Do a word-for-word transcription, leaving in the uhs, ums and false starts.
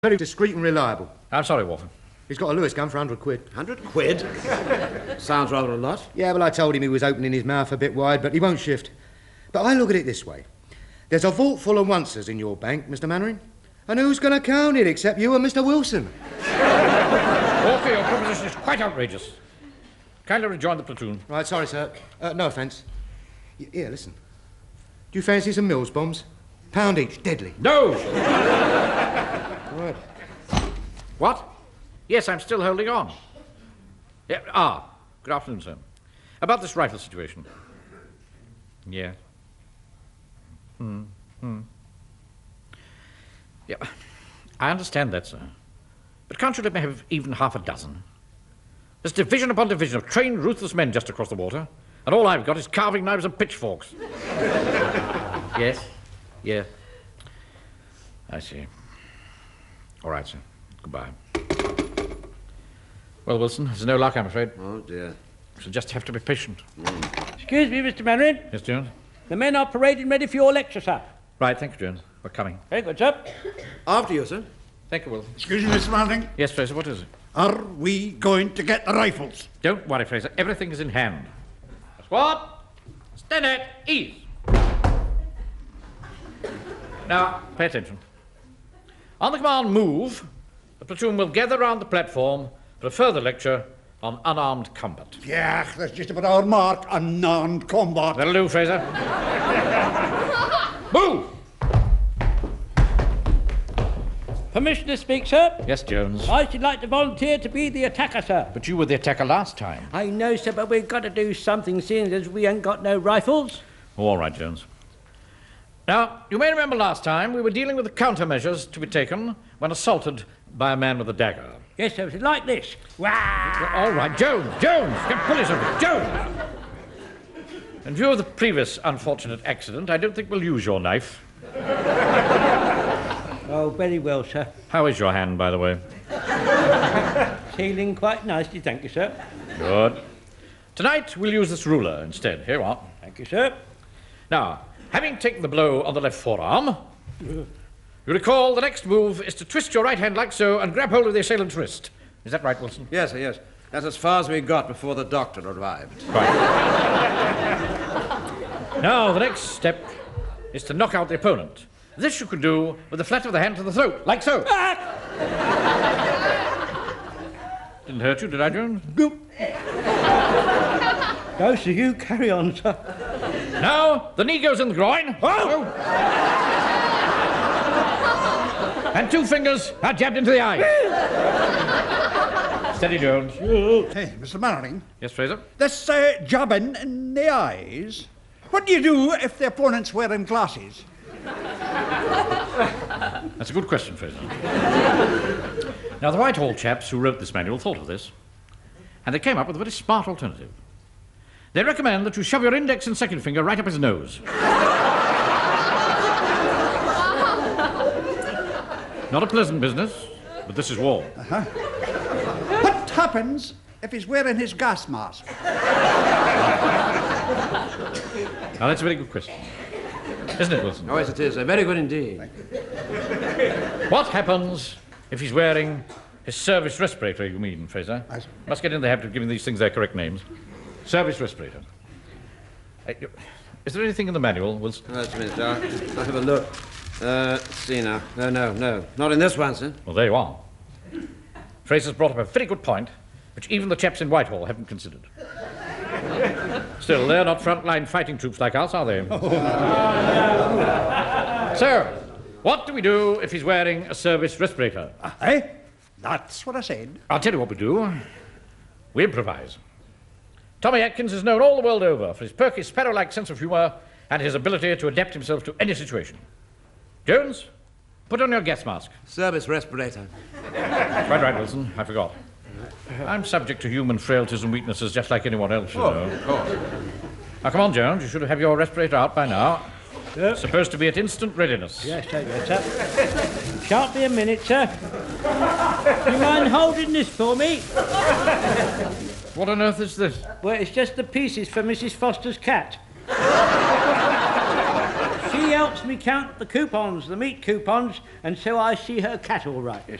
Very discreet and reliable. I'm sorry, Walter. He's got a Lewis gun for a hundred quid. Hundred quid? Sounds rather a lot. Yeah, well, I told him he was opening his mouth a bit wide, but he won't shift. But I look at it this way. There's a vault full of oncers in your bank, Mister Mannering. And who's going to count it except you and Mister Wilson? Walker, your proposition is quite outrageous. Kindly rejoin the platoon. Right, sorry, sir. Uh, no offence. Y- Here, listen. Do you fancy some Mills bombs? Pound each, deadly. No! Right. What? Yes, I'm still holding on. Yeah, ah, good afternoon, sir. About this rifle situation. Yeah. Hmm. Hmm. Yeah, I understand that, sir. But can't you let me have even half a dozen? There's division upon division of trained, ruthless men just across the water, and all I've got is carving knives and pitchforks. Yes? Yeah. I see. All right, sir. Goodbye. Well, Wilson, there's no luck, I'm afraid. Oh, dear. We'll just have to be patient. Mm. Excuse me, Mister Mannering. Yes, Jones? The men are parading ready for your lecture, sir. Right, thank you, Jones. We're coming. Very good, sir. After you, sir. Thank you, Wilson. Excuse me, Mister Mannering. Yes, Fraser, what is it? Are we going to get the rifles? Don't worry, Fraser. Everything is in hand. Squad, stand at ease. Now, pay attention. On the command move, the platoon will gather round the platform for a further lecture on unarmed combat. Yeah, that's just about our mark, unarmed combat. That'll do, Fraser. Move! Permission to speak, sir? Yes, Jones. I should like to volunteer to be the attacker, sir. But you were the attacker last time. I know, sir, but we've got to do something, seeing as we ain't got no rifles. Oh, all right, Jones. Now, you may remember last time we were dealing with the countermeasures to be taken when assaulted by a man with a dagger. Yes, sir, it's like this. Wah! All right, Jones, Jones, get pull yourself, Jones! In view of the previous unfortunate accident, I don't think we'll use your knife. Oh, very well, sir. How is your hand, by the way? Healing quite nicely, thank you, sir. Good. Tonight, we'll use this ruler instead. Here you are. Thank you, sir. Now, having taken the blow on the left forearm, you recall the next move is to twist your right hand like so and grab hold of the assailant's wrist. Is that right, Wilson? Yes, sir, yes. That's as far as we got before the doctor arrived. Right. Now, the next step is to knock out the opponent. This you can do with the flat of the hand to the throat, like so. Ah! Didn't hurt you, did I, Jones? Go, sir, you carry on, sir. Now, the knee goes in the groin. Oh! And two fingers are jabbed into the eye. Steady, Jones. Hey, Mister Mannering, Yes, Fraser? this uh, jabbing in the eyes. What do you do if the opponent's wearing glasses? That's a good question, Fraser. Now, the Whitehall chaps who wrote this manual thought of this, and they came up with a very smart alternative. They recommend that you shove your index and second finger right up his nose. Not a pleasant business, but this is war. Uh-huh. What happens if he's wearing his gas mask? Now, that's a very good question. Isn't it, Wilson? Oh, yes, it is, sir. Very good indeed. What happens if he's wearing his service respirator, you mean, Fraser? I see. Must get in the habit of giving these things their correct names. Service respirator. Uh, is there anything in the manual, Wilson? Oh, just a minute, sir. I'll have a look. Uh, let's see now. No, no, no. Not in this one, sir. Well, there you are. Fraser's brought up a very good point, which even the chaps in Whitehall haven't considered. Still, they're not front-line fighting troops like us, are they? So, what do we do if he's wearing a service respirator? Eh? That's what I said. I'll tell you what we do. We improvise. Tommy Atkins is known all the world over for his perky, sparrow-like sense of humour and his ability to adapt himself to any situation. Jones, put on your gas mask. Service respirator. Quite right, Wilson. I forgot. I'm subject to human frailties and weaknesses just like anyone else, you Oh, know. of course. Now, come on, Jones. You should have your respirator out by now. Yep. Supposed to be at instant readiness. Yes, sir, yes, sir. Shan't be a minute, sir. Do you mind holding this for me? What on earth is this? Well, it's just the pieces for Missus Foster's cat. She helps me count the coupons, the meat coupons, and so I see her cat all right.